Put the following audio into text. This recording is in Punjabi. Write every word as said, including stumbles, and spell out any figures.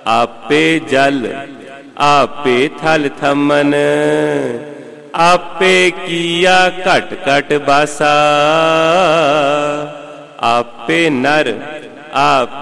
आपे जल आपे थल थमन, आपे किया घट घट बासा। आपे नर आपे